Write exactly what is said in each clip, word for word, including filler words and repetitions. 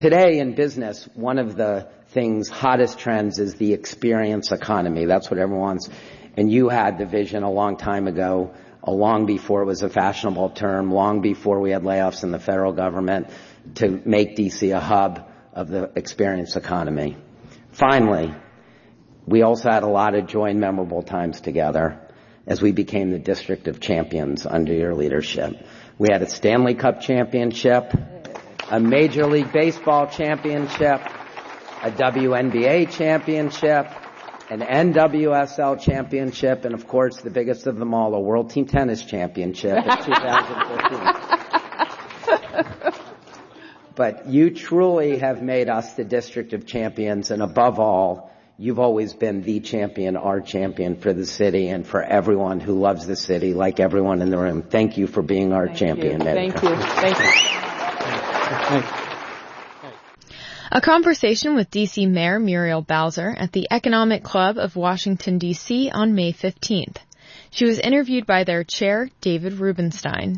Today in business, one of the things, hottest trends is the experience economy. That's what everyone wants. And you had the vision a long time ago, long before it was a fashionable term, long before we had layoffs in the federal government, to make D C a hub of the experience economy. Finally, we also had a lot of joy and memorable times together as we became the District of Champions under your leadership. We had a Stanley Cup championship, a Major League Baseball championship, a W N B A championship, an N W S L championship, and of course the biggest of them all, a World Team Tennis Championship in two thousand fifteen. But you truly have made us the District of Champions, and above all, you've always been the champion, our champion for the city and for everyone who loves the city, like everyone in the room. Thank you for being our Thank champion. You. Thank you. Thank you. A conversation with D C Mayor Muriel Bowser at the Economic Club of Washington, D C on May fifteenth. She was interviewed by their chair, David Rubenstein.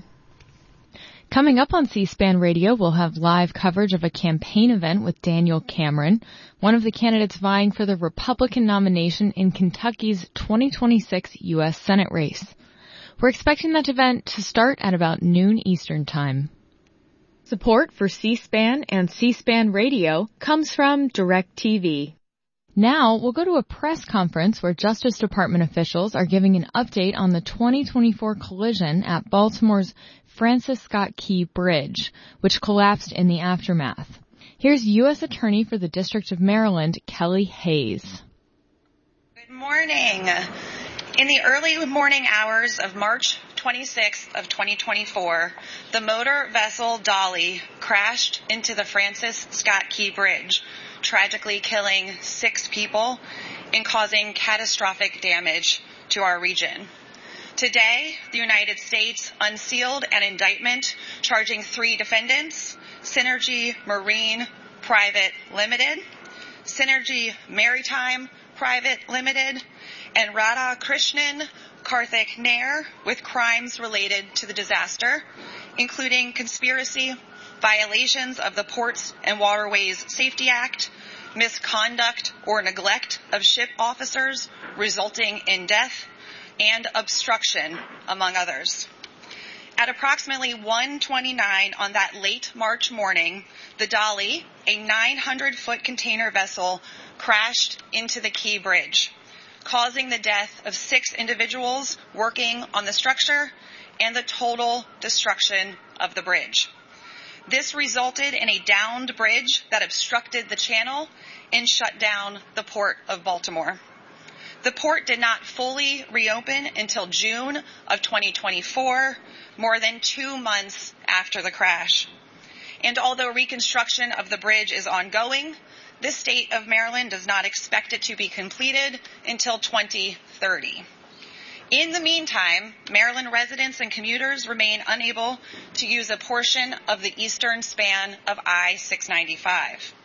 Coming up on C-SPAN Radio, we'll have live coverage of a campaign event with Daniel Cameron, one of the candidates vying for the Republican nomination in Kentucky's twenty twenty-six U S Senate race. We're expecting that event to start at about noon Eastern Time. Support for C-SPAN and C-SPAN Radio comes from DirecTV. Now, we'll go to a press conference where Justice Department officials are giving an update on the twenty twenty-four collision at Baltimore's Francis Scott Key Bridge, which collapsed in the aftermath. Here's U S Attorney for the District of Maryland, Kelly Hayes. Good morning. In the early morning hours of March twenty-sixth of twenty twenty-four, the motor vessel Dolly crashed into the Francis Scott Key Bridge, tragically killing six people and causing catastrophic damage to our region. Today, the United States unsealed an indictment charging three defendants, Synergy Marine Private Limited, Synergy Maritime Private Limited, and Radha Krishnan Karthik Nair with crimes related to the disaster, including conspiracy, violations of the Ports and Waterways Safety Act, misconduct or neglect of ship officers resulting in death, and obstruction, among others. At approximately one twenty-nine on that late March morning, the Dolly, a nine hundred foot container vessel, crashed into the Key Bridge, causing the death of six individuals working on the structure and the total destruction of the bridge. This resulted in a downed bridge that obstructed the channel and shut down the Port of Baltimore. The port did not fully reopen until June of twenty twenty-four, more than two months after the crash. And although reconstruction of the bridge is ongoing, the state of Maryland does not expect it to be completed until twenty thirty. In the meantime, Maryland residents and commuters remain unable to use a portion of the eastern span of I six ninety-five.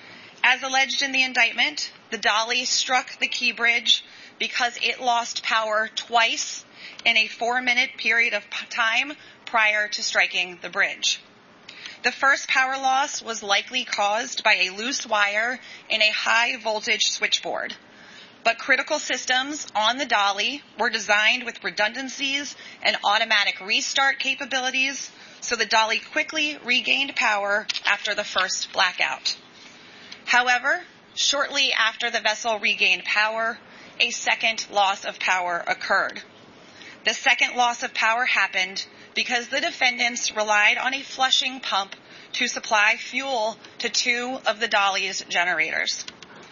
As alleged in the indictment, the Dolly struck the Key Bridge because it lost power twice in a four-minute period of time prior to striking the bridge. The first power loss was likely caused by a loose wire in a high-voltage switchboard, but critical systems on the Dolly were designed with redundancies and automatic restart capabilities, so the Dolly quickly regained power after the first blackout. However, shortly after the vessel regained power, a second loss of power occurred. The second loss of power happened because the defendants relied on a flushing pump to supply fuel to two of the Dolly's generators.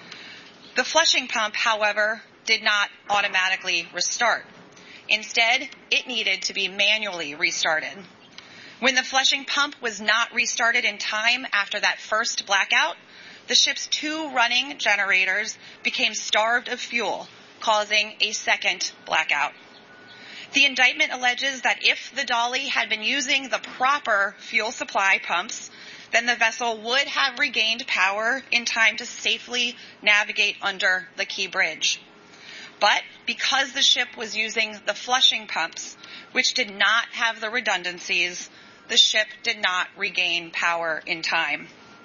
The flushing pump, however, did not automatically restart. Instead, it needed to be manually restarted. When the flushing pump was not restarted in time after that first blackout, the ship's two running generators became starved of fuel, causing a second blackout. The indictment alleges that if the Dolly had been using the proper fuel supply pumps, then the vessel would have regained power in time to safely navigate under the Key Bridge. But because the ship was using the flushing pumps, which did not have the redundancies, the ship did not regain power in time.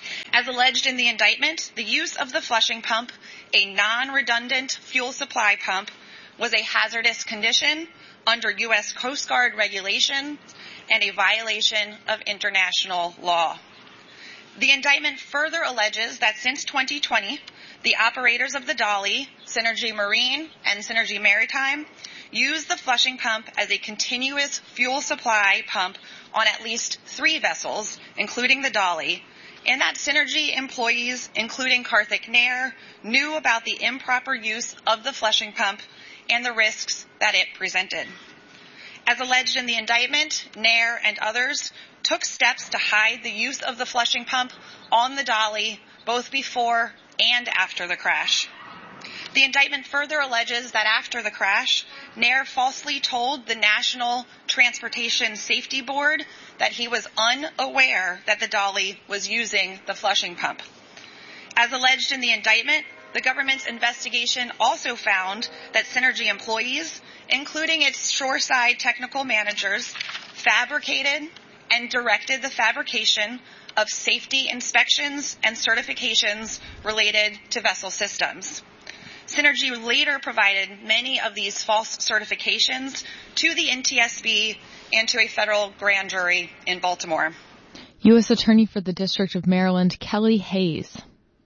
As alleged in the indictment, the use of the flushing pump, a non-redundant fuel supply pump, was a hazardous condition under U S Coast Guard regulation and a violation of international law. The indictment further alleges that since twenty twenty, the operators of the Dolly, Synergy Marine and Synergy Maritime, used the flushing pump as a continuous fuel supply pump on at least three vessels, including the Dolly, and that Synergy employees, including Karthik Nair, knew about the improper use of the flushing pump and the risks that it presented. As alleged in the indictment, Nair and others took steps to hide the use of the flushing pump on the Dolly both before and after the crash. The indictment further alleges that after the crash, Nair falsely told the National Transportation Safety Board that he was unaware that the Dolly was using the flushing pump. As alleged in the indictment, the government's investigation also found that Synergy employees, including its shoreside technical managers, fabricated and directed the fabrication of safety inspections and certifications related to vessel systems. Synergy later provided many of these false certifications to the N T S B and to a federal grand jury in Baltimore. U S Attorney for the District of Maryland, Kelly Hayes.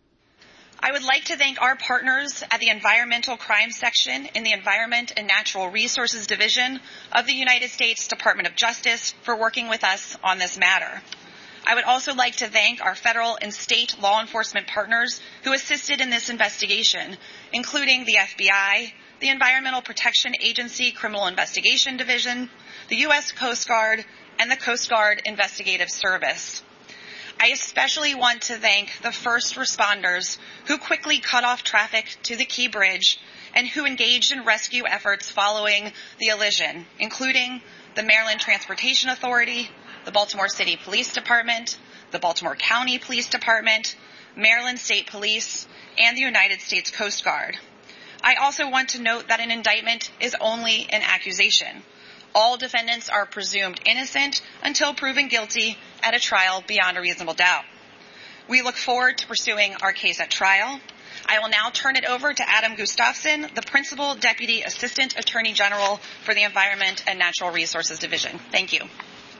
I would like to thank our partners at the Environmental Crime Section in the Environment and Natural Resources Division of the United States Department of Justice for working with us on this matter. I would also like to thank our federal and state law enforcement partners who assisted in this investigation, including the F B I, the Environmental Protection Agency Criminal Investigation Division, the U S Coast Guard, and the Coast Guard Investigative Service. I especially want to thank the first responders who quickly cut off traffic to the Key Bridge and who engaged in rescue efforts following the collision, including the Maryland Transportation Authority, the Baltimore City Police Department, the Baltimore County Police Department, Maryland State Police, and the United States Coast Guard. I also want to note that an indictment is only an accusation. All defendants are presumed innocent until proven guilty at a trial beyond a reasonable doubt. We look forward to pursuing our case at trial. I will now turn it over to Adam Gustafson, the Principal Deputy Assistant Attorney General for the Environment and Natural Resources Division. Thank you.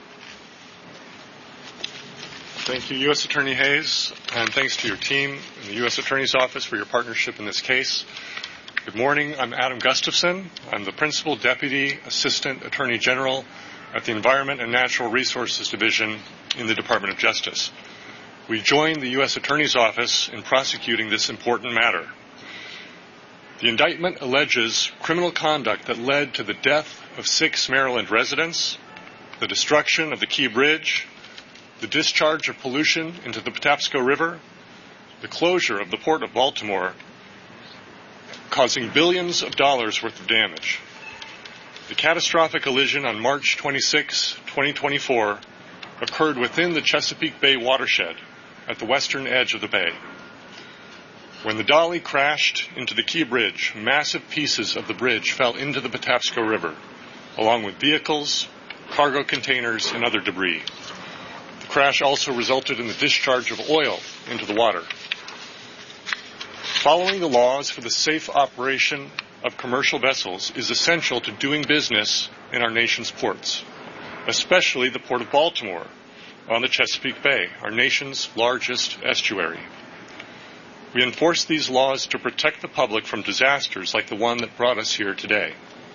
Thank you, U S Attorney Hayes, and thanks to your team in the U S Attorney's Office for your partnership in this case. Good morning. I'm Adam Gustafson. I'm the Principal Deputy Assistant Attorney General at the Environment and Natural Resources Division in the Department of Justice. We join the U S Attorney's Office in prosecuting this important matter. The indictment alleges criminal conduct that led to the death of six Maryland residents, the destruction of the Key Bridge, the discharge of pollution into the Patapsco River, the closure of the Port of Baltimore, causing billions of dollars worth of damage. The catastrophic collision on March twenty-sixth, twenty twenty-four occurred within the Chesapeake Bay watershed at the western edge of the bay. When the Dolly crashed into the Key Bridge, massive pieces of the bridge fell into the Patapsco River, along with vehicles, cargo containers, and other debris. The crash also resulted in the discharge of oil into the water. Following the laws for the safe operation of commercial vessels is essential to doing business in our nation's ports, especially the Port of Baltimore on the Chesapeake Bay, our nation's largest estuary. We enforce these laws to protect the public from disasters like the one that brought us here today.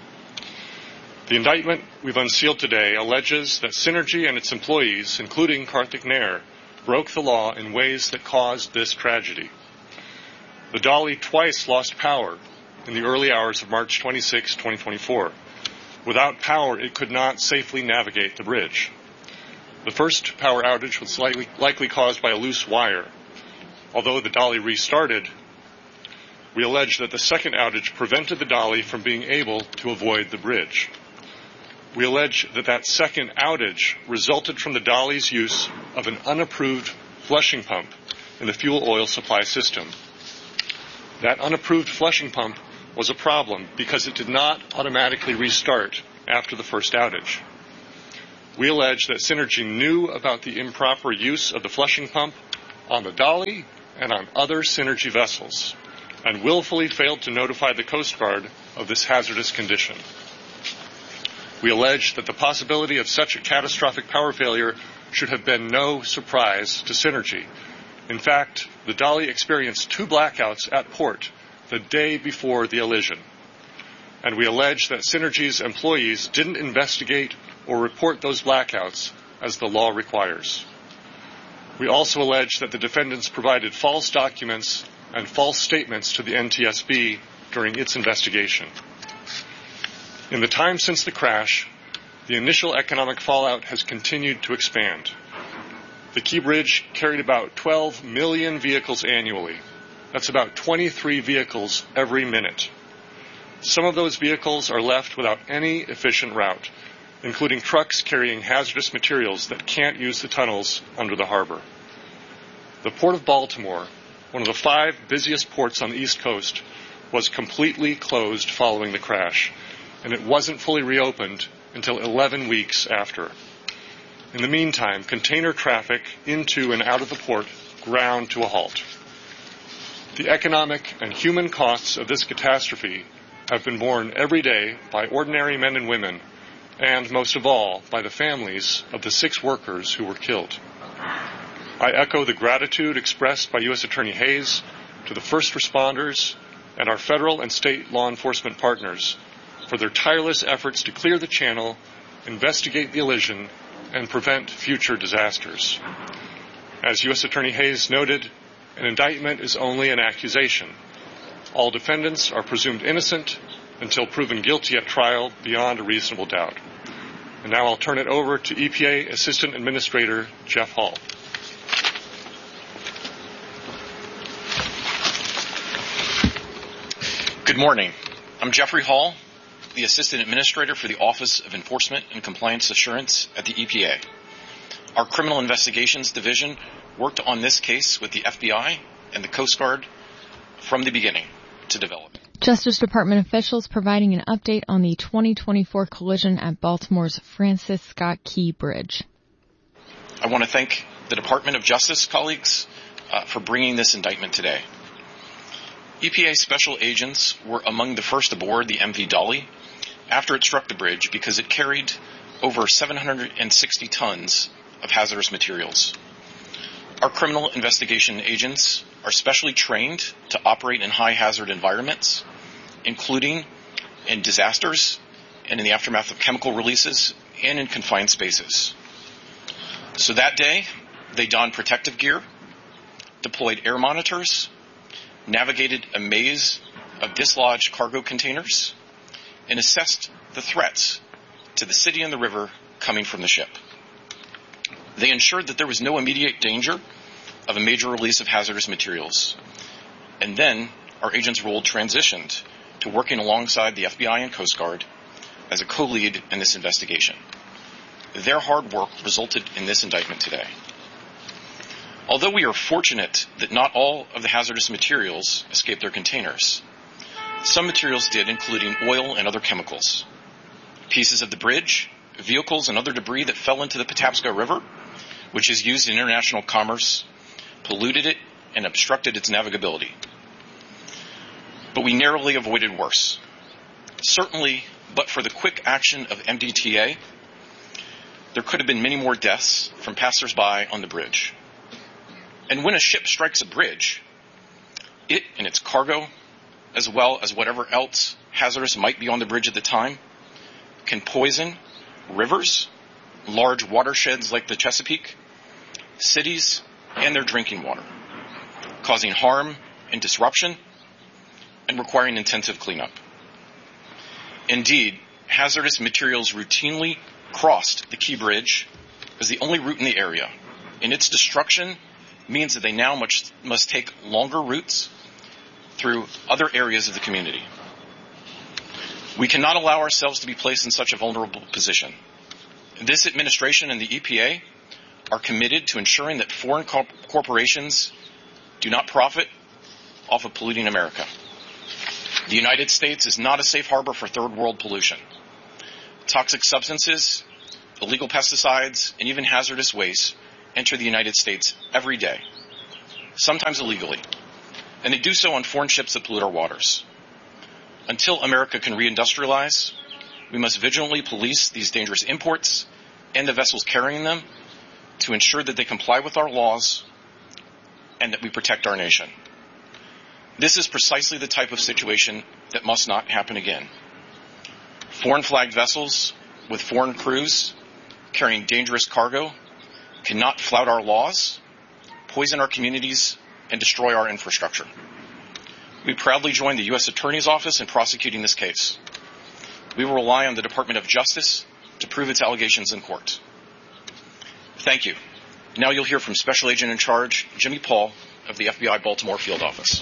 The indictment we've unsealed today alleges that Synergy and its employees, including Karthik Nair, broke the law in ways that caused this tragedy. The Dolly twice lost power in the early hours of March twenty-sixth, twenty twenty-four. Without power, it could not safely navigate the bridge. The first power outage was likely, likely caused by a loose wire. Although the Dolly restarted, we allege that the second outage prevented the Dolly from being able to avoid the bridge. We allege that that second outage resulted from the Dolly's use of an unapproved flushing pump in the fuel oil supply system. That unapproved flushing pump was a problem because it did not automatically restart after the first outage. We allege that Synergy knew about the improper use of the flushing pump on the Dolly and on other Synergy vessels, and willfully failed to notify the Coast Guard of this hazardous condition. We allege that the possibility of such a catastrophic power failure should have been no surprise to Synergy. In fact, the Dolly experienced two blackouts at port the day before the elision. And we allege that Synergy's employees didn't investigate or report those blackouts as the law requires. We also allege that the defendants provided false documents and false statements to the N T S B during its investigation. In the time since the crash, the initial economic fallout has continued to expand. The Key Bridge carried about twelve million vehicles annually. That's about twenty-three vehicles every minute. Some of those vehicles are left without any efficient route, including trucks carrying hazardous materials that can't use the tunnels under the harbor. The Port of Baltimore, one of the five busiest ports on the East Coast, was completely closed following the crash, and it wasn't fully reopened until eleven weeks after. In the meantime, container traffic into and out of the port ground to a halt. The economic and human costs of this catastrophe have been borne every day by ordinary men and women, and most of all, by the families of the six workers who were killed. I echo the gratitude expressed by U S Attorney Hayes to the first responders and our federal and state law enforcement partners for their tireless efforts to clear the channel, investigate the elision, and prevent future disasters. As U S Attorney Hayes noted, an indictment is only an accusation. All defendants are presumed innocent until proven guilty at trial beyond a reasonable doubt. And now I'll turn it over to E P A Assistant Administrator Jeff Hall. Good morning. I'm Jeffrey Hall, the Assistant Administrator for the Office of Enforcement and Compliance Assurance at the E P A. Our Criminal Investigations Division worked on this case with the F B I and the Coast Guard from the beginning to develop it. Justice Department officials providing an update on the twenty twenty-four collision at Baltimore's Francis Scott Key Bridge. I want to thank the Department of Justice colleagues uh, for bringing this indictment today. E P A special agents were among the first aboard the M V Dolly after it struck the bridge because it carried over seven hundred sixty tons of hazardous materials. Our criminal investigation agents are specially trained to operate in high hazard environments, including in disasters and in the aftermath of chemical releases and in confined spaces. So that day, they donned protective gear, deployed air monitors, navigated a maze of dislodged cargo containers, and assessed the threats to the city and the river coming from the ship. They ensured that there was no immediate danger of a major release of hazardous materials. And then our agents' role transitioned to working alongside the F B I and Coast Guard as a co-lead in this investigation. Their hard work resulted in this indictment today. Although we are fortunate that not all of the hazardous materials escaped their containers, some materials did, including oil and other chemicals. Pieces of the bridge, vehicles, and other debris that fell into the Patapsco River, which is used in international commerce, polluted it and obstructed its navigability. But we narrowly avoided worse. Certainly, but for the quick action of M D T A, there could have been many more deaths from passersby on the bridge. And when a ship strikes a bridge, it and its cargo, as well as whatever else hazardous might be on the bridge at the time, can poison rivers, large watersheds like the Chesapeake, cities, and their drinking water, causing harm and disruption and requiring intensive cleanup. Indeed, hazardous materials routinely crossed the Key Bridge as the only route in the area, and its destruction means that they now must, must take longer routes through other areas of the community. We cannot allow ourselves to be placed in such a vulnerable position. This administration and the E P A are committed to ensuring that foreign corp- corporations do not profit off of polluting America. The United States is not a safe harbor for third world pollution. Toxic substances, illegal pesticides, and even hazardous waste enter the United States every day. sometimes illegally, and they do so on foreign ships that pollute our waters. Until America can reindustrialize, we must vigilantly police these dangerous imports and the vessels carrying them to ensure that they comply with our laws and that we protect our nation. This is precisely the type of situation that must not happen again. Foreign flagged vessels with foreign crews carrying dangerous cargo cannot flout our laws, poison our communities, and destroy our infrastructure. We proudly join the U S Attorney's Office in prosecuting this case. We will rely on the Department of Justice to prove its allegations in court. Thank you. Now you'll hear from Special Agent in Charge, Jimmy Paul, of the F B I Baltimore Field Office.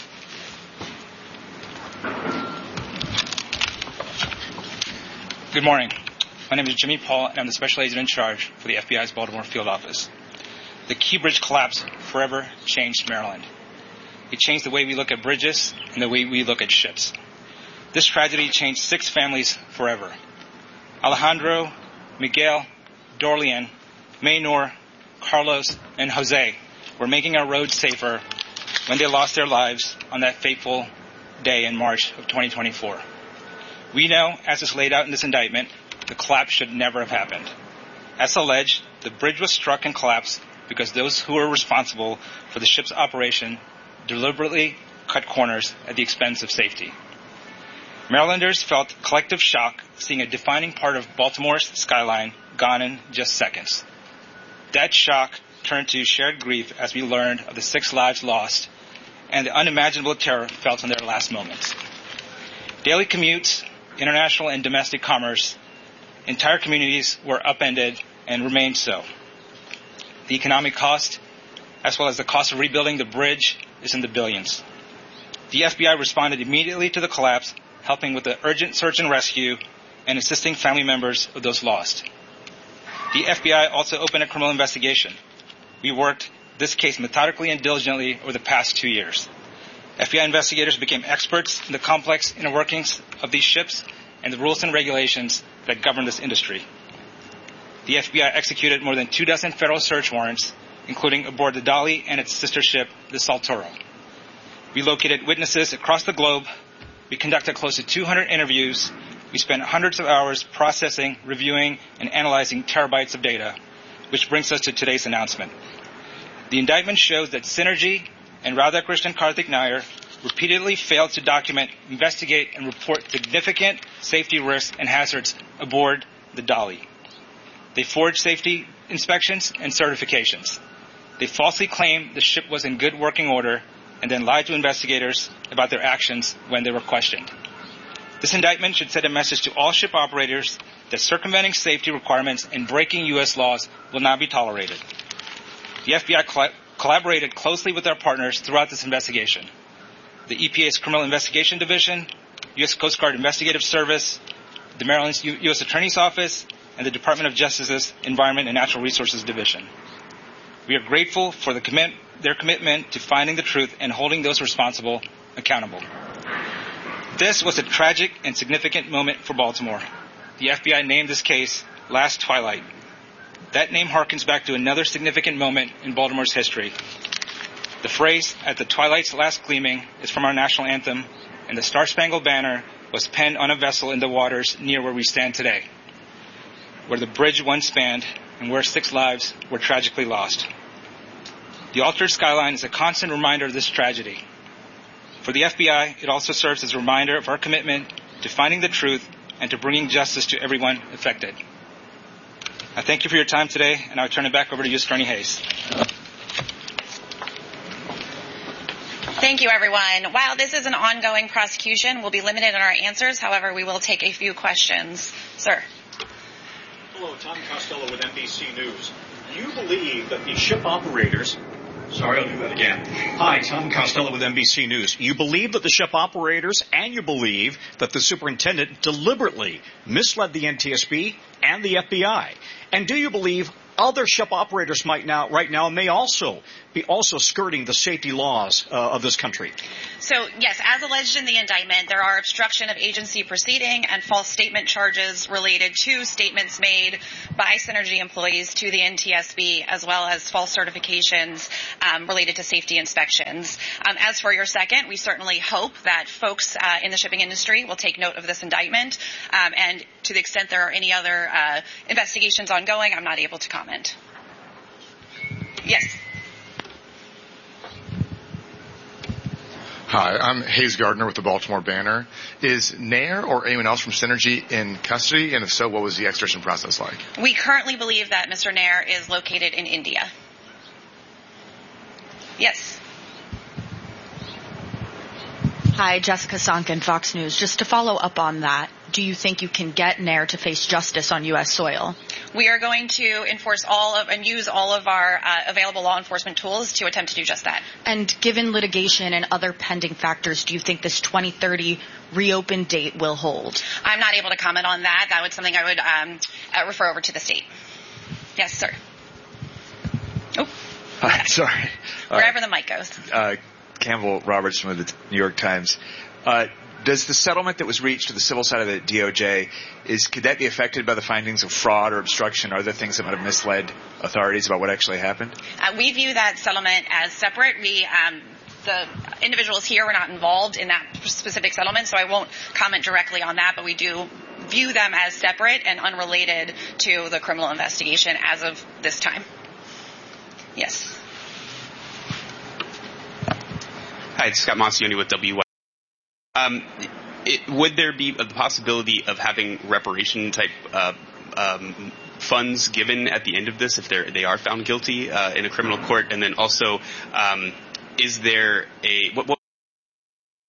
Good morning. My name is Jimmy Paul, and I'm the Special Agent in Charge for the F B I's Baltimore Field Office. The Key Bridge collapse forever changed Maryland. It changed the way we look at bridges and the way we look at ships. This tragedy changed six families forever. Alejandro, Miguel, Dorlian, Maynor, Carlos, and Jose were making our roads safer when they lost their lives on that fateful day in March of twenty twenty-four. We know, as is laid out in this indictment, the collapse should never have happened. As alleged, the bridge was struck and collapsed because those who were responsible for the ship's operation deliberately cut corners at the expense of safety. Marylanders felt collective shock seeing a defining part of Baltimore's skyline gone in just seconds. That shock turned to shared grief as we learned of the six lives lost and the unimaginable terror felt in their last moments. Daily commutes, international and domestic commerce, entire communities were upended and remained so. The economic cost, as well as the cost of rebuilding the bridge, is in the billions. The F B I responded immediately to the collapse, helping with the urgent search and rescue and assisting family members of those lost. The F B I also opened a criminal investigation. We worked this case methodically and diligently over the past two years. F B I investigators became experts in the complex inner workings of these ships and the rules and regulations that govern this industry. The F B I executed more than two dozen federal search warrants, including aboard the Dali and its sister ship, the Saltoro. We located witnesses across the globe. We conducted close to two hundred interviews. We spent hundreds of hours processing, reviewing, and analyzing terabytes of data, which brings us to today's announcement. The indictment shows that Synergy and Radhakrishnan Karthik Nair repeatedly failed to document, investigate, and report significant safety risks and hazards aboard the Dali. They forged safety inspections and certifications. They falsely claimed the ship was in good working order and then lied to investigators about their actions when they were questioned. This indictment should send a message to all ship operators that circumventing safety requirements and breaking U S laws will not be tolerated. The F B I cl- collaborated closely with our partners throughout this investigation. The E P A's Criminal Investigation Division, U S Coast Guard Investigative Service, the Maryland U S Attorney's Office, and the Department of Justice's Environment and Natural Resources Division. We are grateful for the commit- their commitment to finding the truth and holding those responsible accountable. This was a tragic and significant moment for Baltimore. The F B I named this case Last Twilight. That name harkens back to another significant moment in Baltimore's history. The phrase, "at the twilight's last gleaming," is from our national anthem, and the Star-Spangled Banner was penned on a vessel in the waters near where we stand today, where the bridge once spanned and where six lives were tragically lost. The altered skyline is a constant reminder of this tragedy. For the F B I, it also serves as a reminder of our commitment to finding the truth and to bringing justice to everyone affected. I thank you for your time today, and I'll turn it back over to U S Attorney Hayes. Thank you, everyone. While this is an ongoing prosecution, we'll be limited in our answers. However, we will take a few questions. Sir. Hello, Tom Costello with N B C News. Do you believe that the ship operators... Sorry, I'll do that again. Hi, Tom Costello with N B C News. You believe that the ship operators and you believe that the superintendent deliberately misled the N T S B and the F B I. And do you believe other ship operators might now, right now may also be also skirting the safety laws uh, of this country. So, yes, as alleged in the indictment, there are obstruction of agency proceeding and false statement charges related to statements made by Synergy employees to the N T S B, as well as false certifications um, related to safety inspections. Um, as for your second, we certainly hope that folks uh, in the shipping industry will take note of this indictment, um, and to the extent there are any other uh, investigations ongoing, I'm not able to comment. Yes. Hi, I'm Hayes Gardner with the Baltimore Banner. Is Nair or anyone else from Synergy in custody? And if so, what was the extradition process like? We currently believe that Mister Nair is located in India. Yes. Hi, Jessica Sonkin, Fox News. Just to follow up on that, do you think you can get Nair to face justice on U S soil? We are going to enforce all of and use all of our uh, available law enforcement tools to attempt to do just that. And given litigation and other pending factors, do you think this twenty thirty reopen date will hold? I'm not able to comment on that. That would something I would um, uh, refer over to the state. Yes, sir. Oh. Uh, sorry. Wherever uh, the mic goes. Uh, Campbell Roberts from the New York Times. Uh, does the settlement that was reached to the civil side of the D O J, is could that be affected by the findings of fraud or obstruction or other things that might have misled authorities about what actually happened? Uh, we view that settlement as separate. We, um, the individuals here were not involved in that specific settlement, so I won't comment directly on that, but we do view them as separate and unrelated to the criminal investigation as of this time. Yes. Hi, it's Scott Monsioni with W Y. Um, it, would there be the possibility of having reparation type uh, um, funds given at the end of this if they're, they are found guilty uh, in a criminal court? And then also, um, is there a what,